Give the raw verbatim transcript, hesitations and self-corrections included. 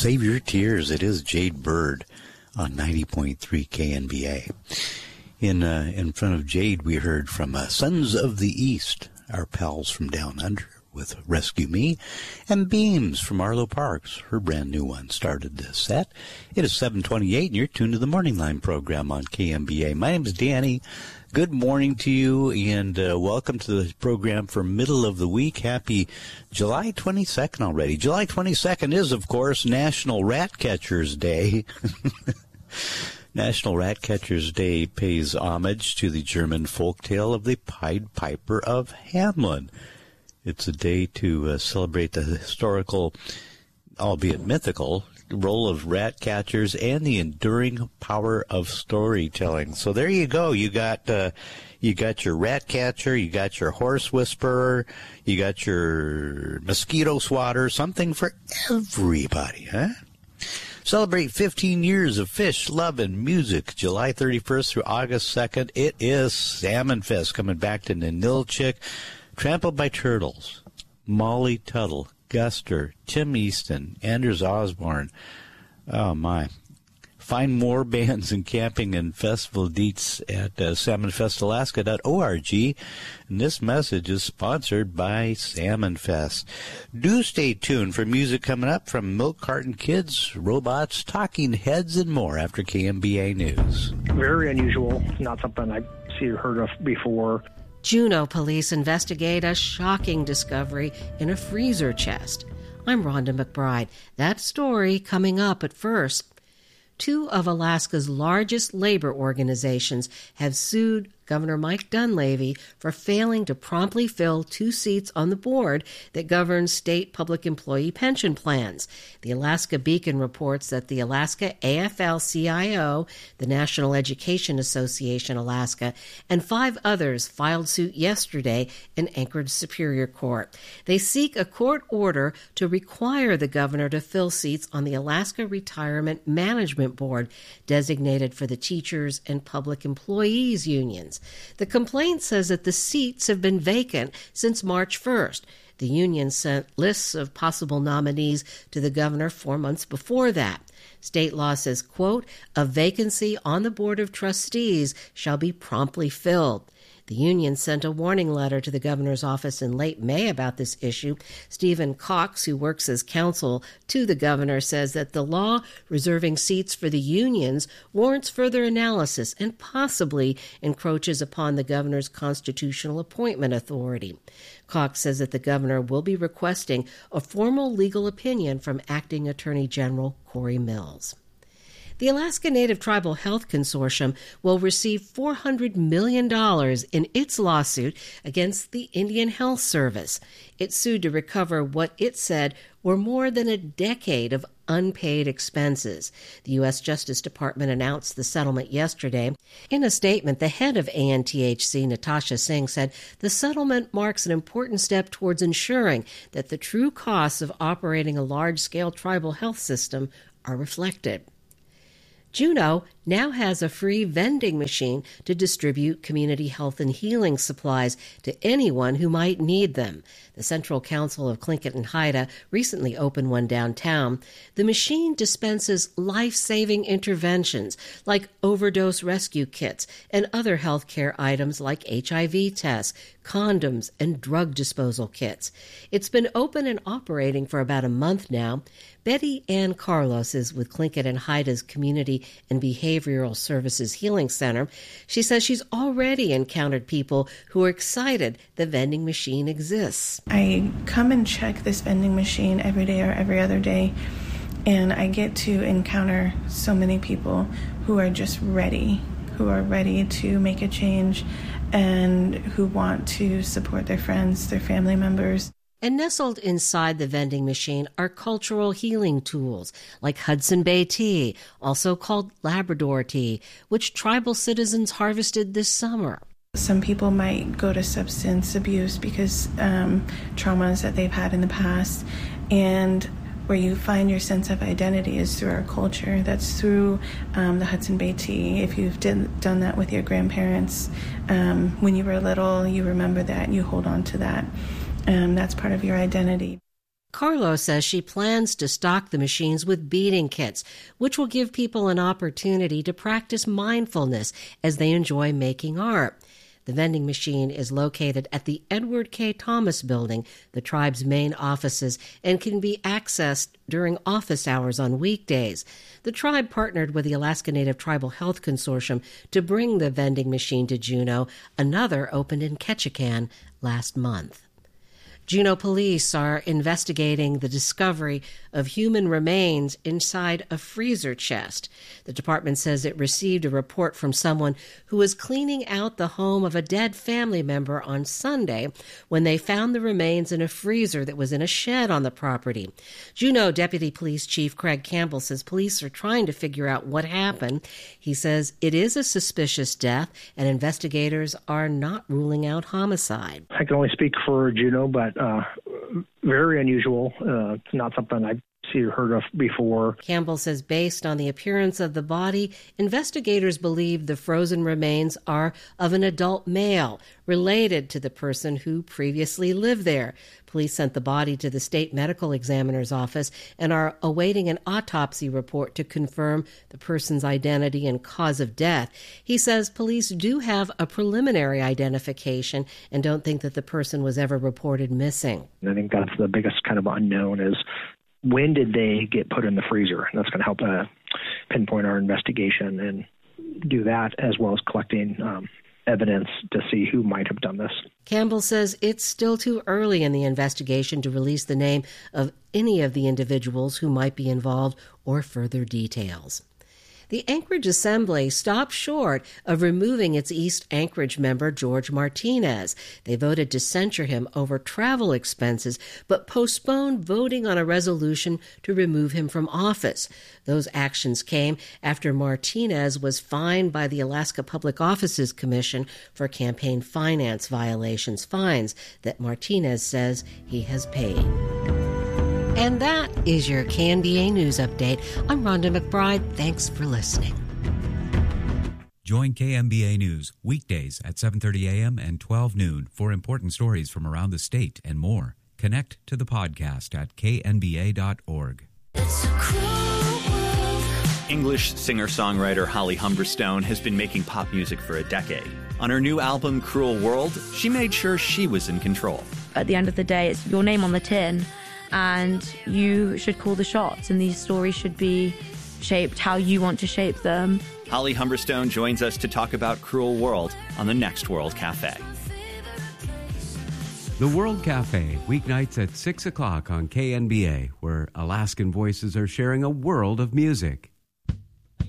Save Your Tears. It is Jade Bird on ninety point three K N B A. In uh, in front of Jade, we heard from uh, Sons of the East, our pals from Down Under, with Rescue Me, and Beams from Arlo Parks. Her brand new one started the set. It is seven twenty-eight, and you're tuned to the Morning Line program on K M B A. My name is Danny. Good morning to you, and uh, welcome to the program for middle of the week. Happy July twenty-second already. July twenty-second is, of course, National Rat Catchers Day. National Rat Catchers Day pays homage to the German folktale of the Pied Piper of Hamelin. It's a day to uh, celebrate the historical, albeit mythical, role of rat catchers and the enduring power of storytelling. So there you go. You got uh, you got your rat catcher, you got your horse whisperer, you got your mosquito swatter, something for everybody, huh? Celebrate fifteen years of fish, love, and music. July thirty-first through August second. It is Salmon Fest coming back to Ninilchik. Trampled by Turtles, Molly Tuttle, Guster, Tim Easton, Anders Osborne. Oh, my. Find more bands and camping and festival deets at uh, salmon fest alaska dot org. And this message is sponsored by Salmon Fest. Do stay tuned for music coming up from Milk Carton Kids, Robots, Talking Heads, and more after K M B A News. Very unusual. Not something I've seen or heard of before. Juneau police investigate a shocking discovery in a freezer chest. I'm Rhonda McBride. That story coming up. At first, two of Alaska's largest labor organizations have sued Governor Mike Dunleavy for failing to promptly fill two seats on the board that governs state public employee pension plans. The Alaska Beacon reports that the Alaska A F L C I O, the National Education Association Alaska, and five others filed suit yesterday in Anchorage Superior Court. They seek a court order to require the governor to fill seats on the Alaska Retirement Management Board, designated for the teachers and public employees unions. The complaint says that the seats have been vacant since March first. The union sent lists of possible nominees to the governor four months before that. State law says, quote, a vacancy on the Board of Trustees shall be promptly filled. The union sent a warning letter to the governor's office in late May about this issue. Stephen Cox, who works as counsel to the governor, says that the law reserving seats for the unions warrants further analysis and possibly encroaches upon the governor's constitutional appointment authority. Cox says that the governor will be requesting a formal legal opinion from Acting Attorney General Corey Mills. The Alaska Native Tribal Health Consortium will receive four hundred million dollars in its lawsuit against the Indian Health Service. It sued to recover what it said were more than a decade of unpaid expenses. The U S Justice Department announced the settlement yesterday. In a statement, the head of A N T H C, Natasha Singh, said the settlement marks an important step towards ensuring that the true costs of operating a large-scale tribal health system are reflected. Juneau now has a free vending machine to distribute community health and healing supplies to anyone who might need them. The Central Council of Tlingit and Haida recently opened one downtown. The machine dispenses life-saving interventions like overdose rescue kits and other healthcare items like H I V tests, condoms, and drug disposal kits. It's been open and operating for about a month now. Betty Ann Carlos is with Tlingit and Haida's Community and Behavioral Services Healing Center. She says she's already encountered people who are excited the vending machine exists. I come and check this vending machine every day or every other day, and I get to encounter so many people who are just ready, who are ready to make a change and who want to support their friends, their family members. And nestled inside the vending machine are cultural healing tools like Hudson Bay tea, also called Labrador tea, which tribal citizens harvested this summer. Some people might go to substance abuse because um, traumas that they've had in the past, and where you find your sense of identity is through our culture. That's through um, the Hudson Bay tea. If you've did, done that with your grandparents um, when you were little, you remember that, you hold on to that. Um, that's part of your identity. Carlos says she plans to stock the machines with beading kits, which will give people an opportunity to practice mindfulness as they enjoy making art. The vending machine is located at the Edward K. Thomas Building, the tribe's main offices, and can be accessed during office hours on weekdays. The tribe partnered with the Alaska Native Tribal Health Consortium to bring the vending machine to Juneau. Another opened in Ketchikan last month. Juneau police are investigating the discovery of human remains inside a freezer chest. The department says it received a report from someone who was cleaning out the home of a dead family member on Sunday when they found the remains in a freezer that was in a shed on the property. Juneau Deputy Police Chief Craig Campbell says police are trying to figure out what happened. He says it is a suspicious death and investigators are not ruling out homicide. I can only speak for Juneau, but uh, very unusual. Uh, it's not something I've seen or heard of before. Campbell says based on the appearance of the body, investigators believe the frozen remains are of an adult male related to the person who previously lived there. Police sent the body to the state medical examiner's office and are awaiting an autopsy report to confirm the person's identity and cause of death. He says police do have a preliminary identification and don't think that the person was ever reported missing. I think that's the biggest kind of unknown is when did they get put in the freezer? And that's going to help uh, pinpoint our investigation and do that as well as collecting um, evidence to see who might have done this. Campbell says it's still too early in the investigation to release the name of any of the individuals who might be involved or further details. The Anchorage Assembly stopped short of removing its East Anchorage member, George Martinez. They voted to censure him over travel expenses, but postponed voting on a resolution to remove him from office. Those actions came after Martinez was fined by the Alaska Public Offices Commission for campaign finance violations, fines that Martinez says he has paid. And that is your K N B A News Update. I'm Rhonda McBride. Thanks for listening. Join K N B A News weekdays at seven thirty a.m. and twelve noon for important stories from around the state and more. Connect to the podcast at k n b a dot org. English singer-songwriter Holly Humberstone has been making pop music for a decade. On her new album, Cruel World, she made sure she was in control. At the end of the day, it's your name on the tin, and you should call the shots, and these stories should be shaped how you want to shape them. Holly Humberstone joins us to talk about Cruel World on the next World Cafe. The World Cafe, weeknights at six o'clock on K N B A, where Alaskan voices are sharing a world of music.